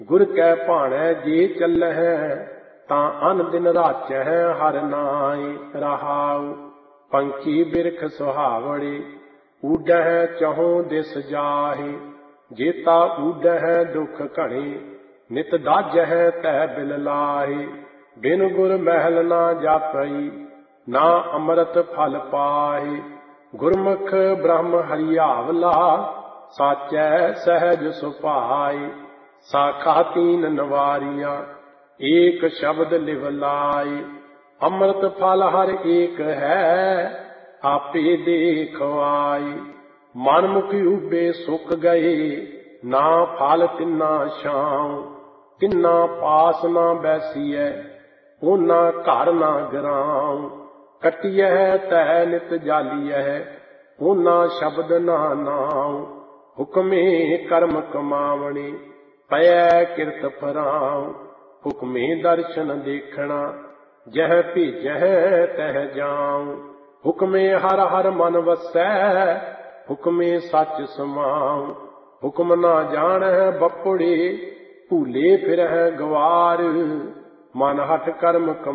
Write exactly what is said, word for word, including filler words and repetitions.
गुर कै भाणै जे चलहै तां अन दिन राचै हर नाय रहाऊ। पंछी बिरख सुहावड़े ऊडह चहों दिस जाहे, जेता ऊडह दुख घणे नित दाजह तै बिल लाहे। बिन गुर महल ना जापई ना अमृत फल पाहे, गुरमुख ब्रह्म हरियावला साचै सहज सुभाए। साखा तीन नवारियां एक शब्द लिव लाए, अमृत फल हर एक है आपे देखवाए। मन मुख उबे सुख गए ना फल तिन्ना छाऊं, तिन्ना पास ना बैसीऐ ओना घर ना गराऊं। कटियह तै नित जालियह ओना शब्द ना नाऊं, हुक्मे कर्म कमावणे पयै किरत फराऊं। हुक्मे दर्शन देखना जह भेजह तह जाऊं, हुक्मे हर हर मन वसै हुक्मे सच समाऊं। हुक्म ना जानह बपुड़े भूले फिरह गवार, मन हठ कर्म